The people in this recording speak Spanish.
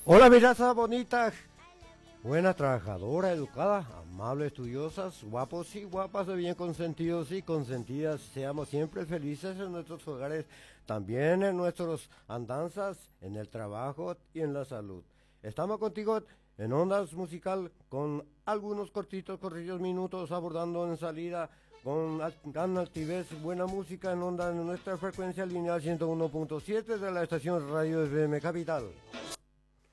Hola, mi raza bonita, buena, trabajadora, educada, amable, estudiosas, guapos y guapas, de bien consentidos y consentidas. Seamos siempre felices en nuestros hogares, también en nuestras andanzas, en el trabajo y en la salud. Estamos contigo en Ondas Musical con algunos corrillos minutos abordando en salida con gran altivez, buena música en onda en nuestra frecuencia lineal 101.7 de la estación Radio FM Capital.